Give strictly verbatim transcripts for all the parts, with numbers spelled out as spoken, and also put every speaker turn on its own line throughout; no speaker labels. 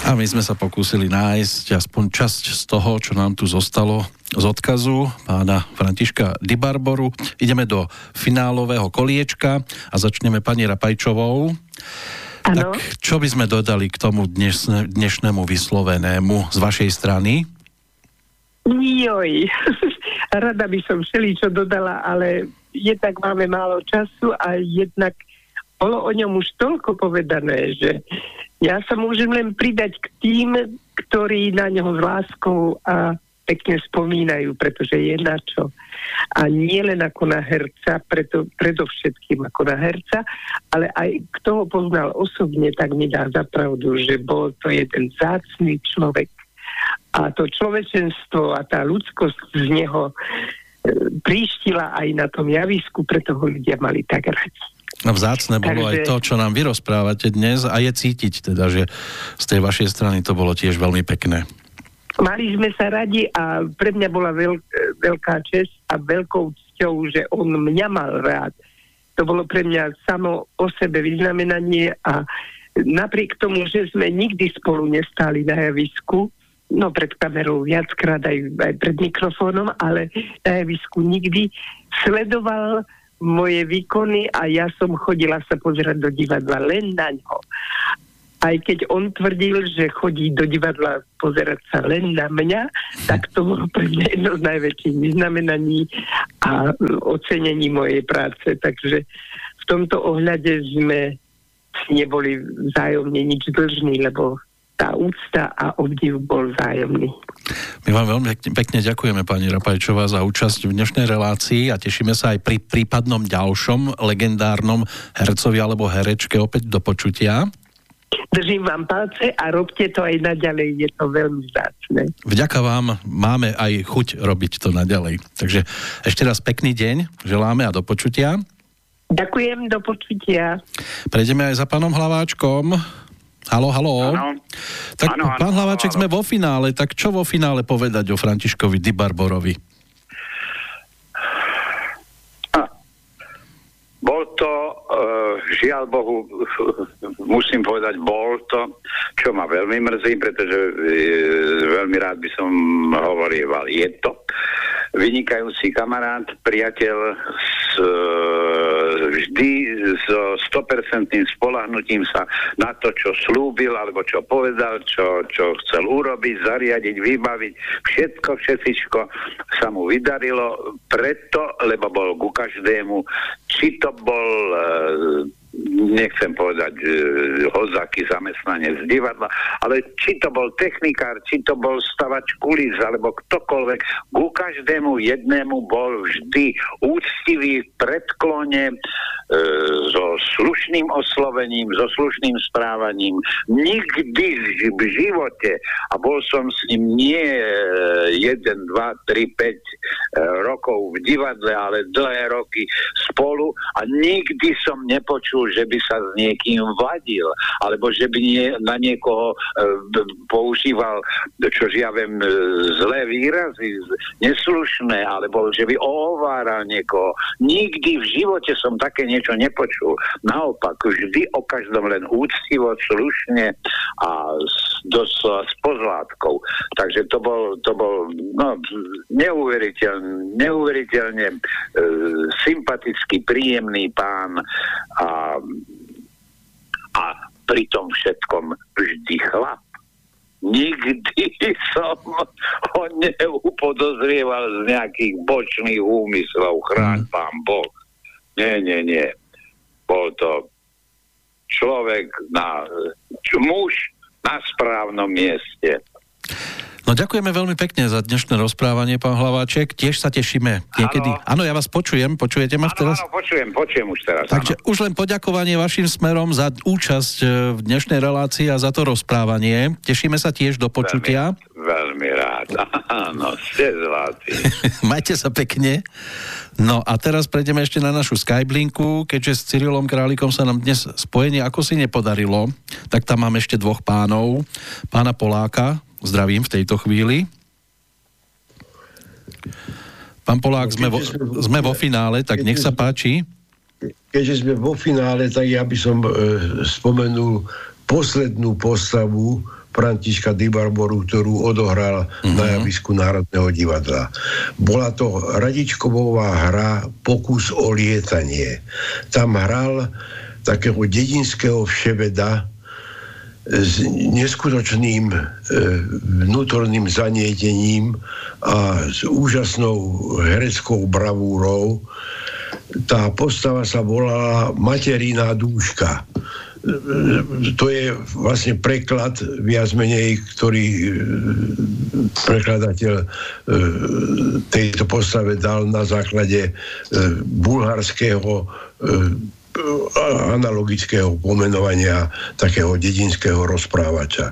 A my sme sa pokúsili nájsť aspoň časť z toho, čo nám tu zostalo z odkazu pána Františka Dybarboru. Ideme do finálového koliečka a začneme pani Rapajčovou. Ano. Tak čo by sme dodali k tomu dnes, dnešnému vyslovenému z vašej strany?
Joj, rada by som všeličo dodala, ale jednak máme málo času a jednak bolo o ňom už toľko povedané, že ja sa môžem len pridať k tým, ktorí na ňoho s láskou a pekne spomínajú, pretože je na čo. A nie len ako na herca, preto, predovšetkým ako na herca, ale aj kto ho poznal osobne, tak mi dá za pravdu, že bol to jeden vzácny človek. A to človečenstvo a tá ľudskosť z neho e, príštila aj na tom javisku, preto ho ľudia mali tak radi.
A vzácne bolo Takže... aj to, čo nám vy rozprávate dnes a je cítiť teda, že z tej vašej strany to bolo tiež veľmi pekné.
Mali sme sa radi a pre mňa bola veľk, veľká česť a veľkou cťou, že on mňa mal rád. To bolo pre mňa samo o sebe vyznamenanie a napriek tomu, že sme nikdy spolu nestáli na javisku, no pred kamerou viackrát aj, aj pred mikrofónom, ale na javisku nikdy, sledoval moje výkony a ja som chodila sa pozerať do divadla len na ňo. Aj keď on tvrdil, že chodí do divadla pozerať sa len na mňa, tak to bolo pre mňa jedno z najväčších vyznamenaní a ocenení mojej práce. Takže v tomto ohľade sme neboli vzájomne nič dlžní, lebo tá úcta a obdiv bol vzájomný.
My vám veľmi pekne ďakujeme, pani Rapajčová, za účasť v dnešnej relácii a tešíme sa aj pri prípadnom ďalšom legendárnom hercovi alebo herečke opäť do počutia.
Držím vám palce a robte to aj naďalej, je to veľmi vzácne.
Vďaka vám, máme aj chuť robiť to naďalej. Takže ešte raz pekný deň, želáme a do počutia.
Ďakujem, do počutia.
Prejdeme aj za pánom Hlaváčkom. Haló, haló.
Áno.
Tak
ano,
pán
ano,
Hlaváček,
ano.
sme vo finále, tak čo vo finále povedať o Františkovi Dybarborovi?
Bol to, uh, žiaľ Bohu, musím povedať, bol to, čo ma veľmi mrzí, pretože uh, veľmi rád by som hovorieval, je to vynikajúci kamarát, priateľ s, uh, vždy so sto percent spoľahnutím sa na to, čo slúbil, alebo čo povedal, čo, čo chcel urobiť, zariadiť, vybaviť. Všetko, všetko sa mu vydarilo preto, lebo bol ku každému, či to bol, nechcem povedať hozaký zamestnanec z divadla, ale či to bol technikár, či to bol stavač kulís, alebo ktokoľvek, ku každému jednému bol vždy úctivý v predklone, so slušným oslovením, so slušným správaním. Nikdy v živote, a bol som s ním nie jeden, dva, tri, päť rokov v divadle, ale dlhé roky spolu a nikdy som nepočul, že by sa s niekým vadil, alebo že by nie, na niekoho e, používal, čo ja viem, zlé výrazy, neslušné, alebo že by ohováral niekoho. Nikdy v živote som také niečo nepočul. Naopak, vždy o každom len úctivo, slušne a s, dosť s pozlátkou. Takže to bol, to bol no, neuveriteľne, neuveriteľne e, sympatický, príjemný pán a, a pri tom všetkom vždy chlap. Nikdy som ho neupodozrieval z nejakých bočných úmyslov. Chráň pán Boh. Nie, nie, nie. Bol to človek, na, muž na správnom mieste.
No ďakujeme veľmi pekne za dnešné rozprávanie, pán Hlaváček. Tiež sa tešíme niekedy. Áno, ja vás počujem. Počujete ma teraz?
Áno, počujem, počujem už teraz.
Takže áno. Už len poďakovanie vašim smerom za účasť v dnešnej relácii a za to rozprávanie. Tešíme sa tiež do počutia.
Veľmi, veľmi rád. Áno, ste zlatí.
Majte sa pekne. No a teraz prejdeme ešte na našu Skyblinku, keďže s Cyrilom Králikom sa nám dnes spojenie ako si nepodarilo, tak tam máme ešte dvoch pánov. Pána Poláka, zdravím v tejto chvíli. Pán Polák, sme vo, sme vo finále, tak nech sa páči.
Keďže sme vo finále, tak ja by som e, spomenul poslednú postavu Františka Dybarboru, ktorú odohral mm-hmm. na javisku Národného divadla. Bola to Radičkovová hra Pokus o lietanie. Tam hral takého dedinského vševeda s neskutočným e, vnútorným zanietením a s úžasnou hereckou bravúrou. Tá postava sa volala Materiná dúška. To je vlastne preklad viac menej, ktorý prekladateľ tejto postave dal na základe bulharského analogického pomenovania takého dedinského rozprávača.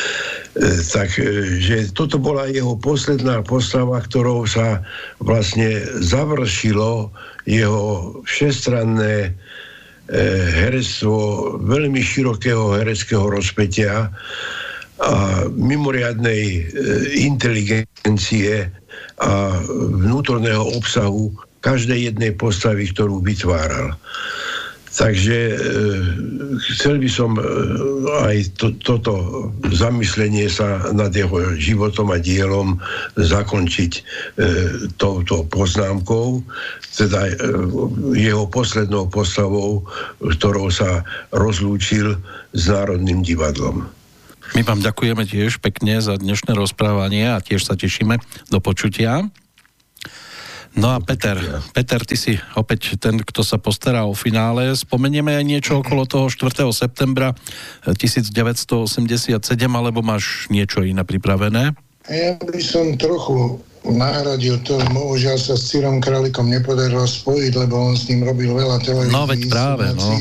Takže toto bola jeho posledná postava, ktorou sa vlastne završilo jeho všestranné herectvo veľmi širokého hereckého rozpätia a mimoriadnej inteligencie a vnútorného obsahu každej jednej postavy, ktorú vytváral. Takže e, chcel by som e, aj to, toto zamyslenie sa nad jeho životom a dielom zakončiť e, touto poznámkou, teda e, jeho poslednou postavou, ktorou sa rozlúčil s Národným divadlom.
My vám ďakujeme tiež pekne za dnešné rozprávanie a tiež sa tešíme do počutia. No a Peter, Peter, ty si opäť ten, kto sa postará o finále. Spomenieme aj niečo okolo toho štvrtého septembra devätnásťstoosemdesiatsedem, alebo máš niečo iné pripravené?
Ja by som trochu nahradil to, bohužiaľ sa s Círom Králikom nepodarilo spojiť, lebo on s ním robil veľa televízií.
No veď práve, no.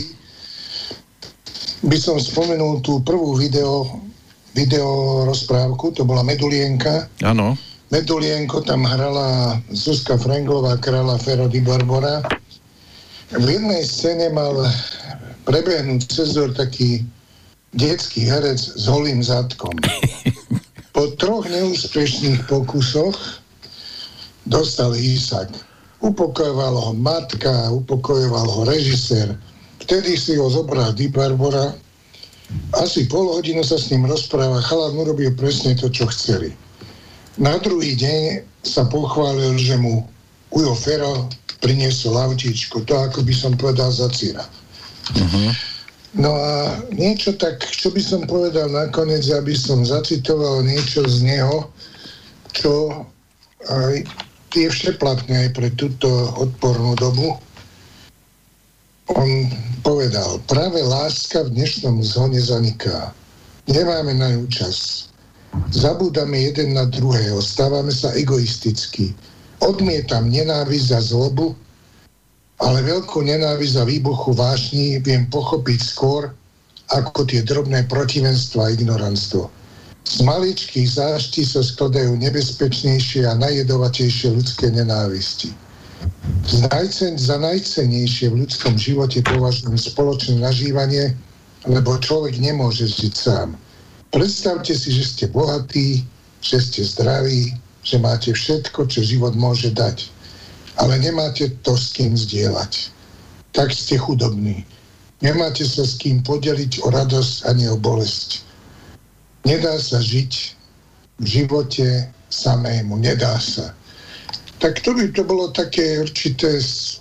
By som spomenul tú prvú video, video rozprávku, to bola Medulienka.
Áno.
Medulienko tam hrala Zuzka Frenglová, kráľa Fero Dybarbora. V jednej scéne mal prebehnúť cez dvor taký detský herec s holým zadkom. Po troch neúspešných pokusoch dostal Ísak. Upokojoval ho matka, upokojoval ho režisér. Vtedy si ho zobral Dybarbora. Asi pol hodinu sa s ním rozpráva. Chalan urobil presne to, čo chceli. Na druhý deň sa pochválil, že mu Ujo Fero priniesol autíčko. To, ako by som povedal, za Círa. Uh-huh. No a niečo tak, čo by som povedal nakoniec, aby som zacitoval niečo z neho, čo aj je všeplatné aj pre túto odpornú dobu. On povedal, práve láska v dnešnom zhone zaniká. Nemáme na ňu čas. Zabúdame jeden na druhého, stávame sa egoisticky. Odmietam nenávisť a zlobu, ale veľkú nenávisť a výbuchu vášni viem pochopiť skôr, ako tie drobné protivenstva a ignoranstvo. Z maličkých záští sa skladajú nebezpečnejšie a najjedovatejšie ľudské nenávisti. Najcen, za najcennejšie v ľudskom živote považujem spoločné nažívanie, lebo človek nemôže žiť sám. Predstavte si, že ste bohatí, že ste zdraví, že máte všetko, čo život môže dať. Ale nemáte to s kým zdieľať. Tak ste chudobní. Nemáte sa s kým podeliť o radosť ani o bolesť. Nedá sa žiť v živote samému. Nedá sa. Tak to by to bolo také určité,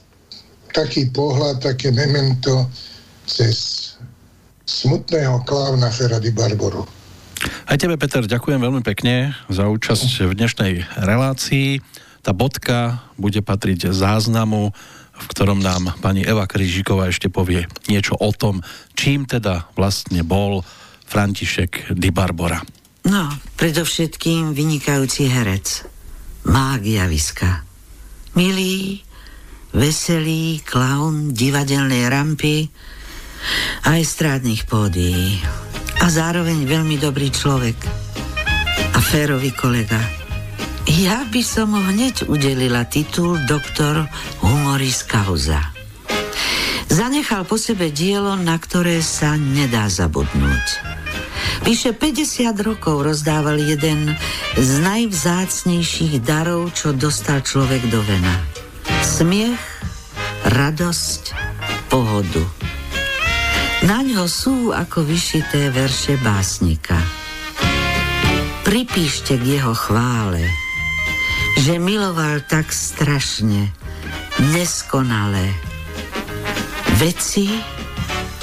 taký pohľad, také memento cez smutného klávna Fera Dybarboru.
Aj tebe, Peter, ďakujem veľmi pekne za účasť v dnešnej relácii. Tá bodka bude patriť záznamu, v ktorom nám pani Eva Krížiková ešte povie niečo o tom, čím teda vlastne bol František Dybarbora.
No, predovšetkým vynikajúci herec. Mák javiska. Milý, veselý klaun divadelnej rampy a estrádnych pódií. A zároveň veľmi dobrý človek. A férový kolega. Ja by som mu hneď udelila titul doktor humoris causa. Zanechal po sebe dielo, na ktoré sa nedá zabudnúť. Vyše päťdesiat rokov rozdával jeden z najvzácnejších darov, čo dostal človek do vena. Smiech, radosť, pohodu. Naňho sú ako vyšité verše básnika. pripíšte k jeho chvále, že miloval tak strašne, neskonale veci,